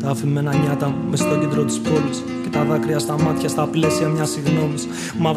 Τα αφημένα νιάτα μου μες στο κέντρο της πόλης. Και τα δάκρυα στα μάτια στα πλαίσια μιας συγγνώμης. Μαύρα